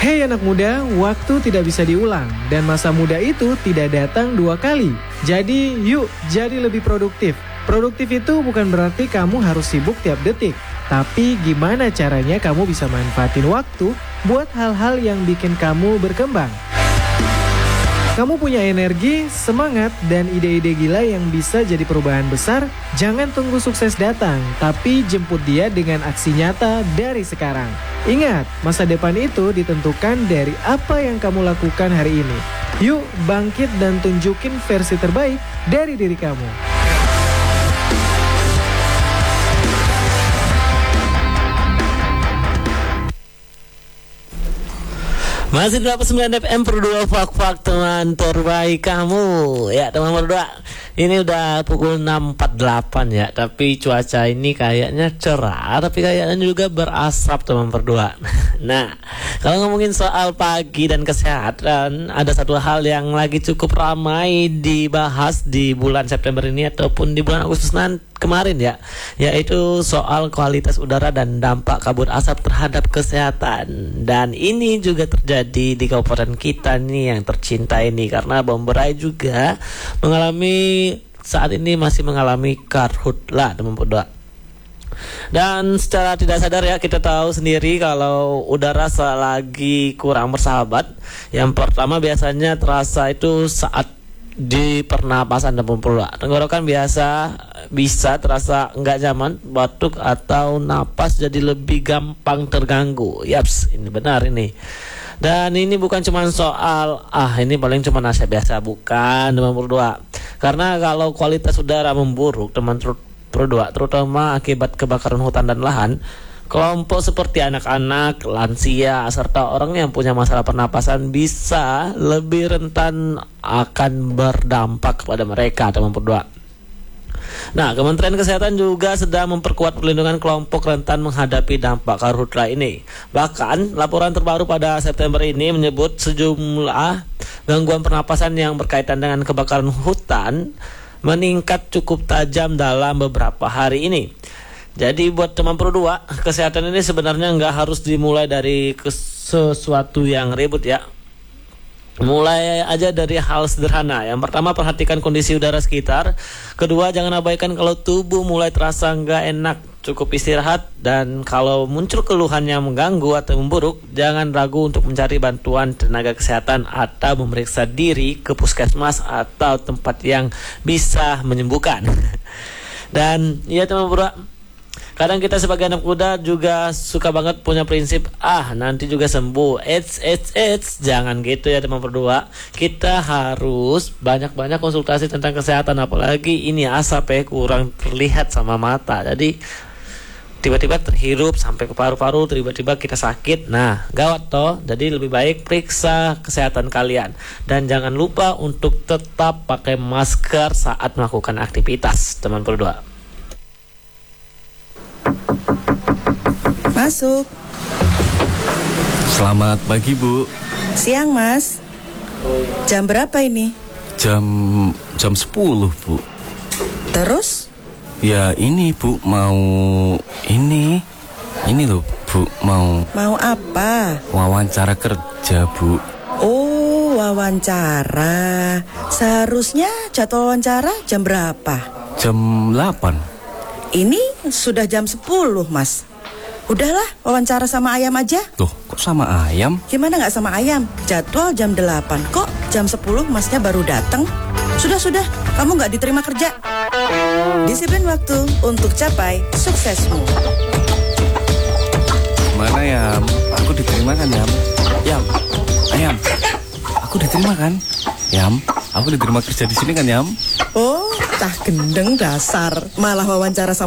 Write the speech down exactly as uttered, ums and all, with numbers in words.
Hei anak muda, waktu tidak bisa diulang dan masa muda itu tidak datang dua kali. Jadi yuk jadi lebih produktif. Produktif itu bukan berarti kamu harus sibuk tiap detik, tapi gimana caranya kamu bisa manfaatin waktu buat hal-hal yang bikin kamu berkembang. Kamu punya energi, semangat, dan ide-ide gila yang bisa jadi perubahan besar. Jangan tunggu sukses datang, tapi jemput dia dengan aksi nyata dari sekarang. Ingat, masa depan itu ditentukan dari apa yang kamu lakukan hari ini. Yuk bangkit dan tunjukin versi terbaik dari diri kamu. Masih delapan puluh sembilan F M berdua fak-fak teman terbaik kamu. Ya teman berdua, ini udah pukul enam empat puluh delapan ya. Tapi cuaca ini kayaknya cerah, tapi kayaknya juga berasap teman berdua. Nah, kalau ngomongin soal pagi dan kesehatan, ada satu hal yang lagi cukup ramai dibahas di bulan September ini ataupun di bulan Agustus nanti kemarin ya, yaitu soal kualitas udara dan dampak kabut asap terhadap kesehatan. Dan ini juga terjadi di kabupaten kita nih yang tercinta ini, karena Bomberai juga mengalami saat ini masih mengalami karhutlah teman berdua. Dan secara tidak sadar ya, kita tahu sendiri kalau udara selagi kurang bersahabat, yang pertama biasanya terasa itu saat di pernapasan dan pembuluh. Tenggorokan biasa bisa terasa nggak nyaman, batuk atau napas jadi lebih gampang terganggu. Yaps, ini benar ini. Dan ini bukan cuma soal ah ini paling cuma nasihat biasa, bukan teman berdua. Karena kalau kualitas udara memburuk teman berdua, terutama akibat kebakaran hutan dan lahan, kelompok seperti anak-anak, lansia, serta orang yang punya masalah pernapasan bisa lebih rentan akan berdampak kepada mereka teman berdua. Nah, Kementerian Kesehatan juga sedang memperkuat perlindungan kelompok rentan menghadapi dampak karhutla ini. Bahkan, laporan terbaru pada September ini menyebut sejumlah gangguan pernapasan yang berkaitan dengan kebakaran hutan meningkat cukup tajam dalam beberapa hari ini. Jadi buat teman berdua, kesehatan ini sebenarnya nggak harus dimulai dari sesuatu yang ribut ya. Mulai aja dari hal sederhana. Yang pertama, perhatikan kondisi udara sekitar. Kedua, jangan abaikan kalau tubuh mulai terasa nggak enak, cukup istirahat. Dan kalau muncul keluhan yang mengganggu atau memburuk, jangan ragu untuk mencari bantuan tenaga kesehatan atau memeriksa diri ke puskesmas atau tempat yang bisa menyembuhkan. Dan ya teman berdua, kadang kita sebagai anak muda juga suka banget punya prinsip, ah nanti juga sembuh. Eits, eits, eits, jangan gitu ya teman berdua. Kita harus banyak-banyak konsultasi tentang kesehatan, apalagi ini asap ya, kurang terlihat sama mata. Jadi tiba-tiba terhirup sampai ke paru-paru, tiba-tiba kita sakit. Nah, gawat toh. Jadi lebih baik periksa kesehatan kalian. Dan jangan lupa untuk tetap pakai masker saat melakukan aktivitas teman berdua. Masuk. Selamat pagi, Bu. Siang, Mas. Jam berapa ini? Jam jam sepuluh, Bu. Terus? Ya ini, Bu, mau ini. Ini loh, Bu, mau Mau apa? wawancara kerja, Bu. Oh, wawancara. Seharusnya jadwal wawancara jam berapa? Jam delapan. Ini sudah jam sepuluh, Mas. Udahlah, wawancara sama ayam aja. Loh, kok sama ayam? Gimana nggak sama ayam? Jadwal jam delapan. Kok jam sepuluh masnya baru datang? Sudah-sudah, kamu nggak diterima kerja. Disiplin waktu untuk capai suksesmu. Mana, Yam? Aku diterima kan, Yam? Yam, ayam. Aku diterima kan? Yam, aku diterima kerja di sini kan, Yam? Oh, cah gendeng dasar. Malah wawancara sama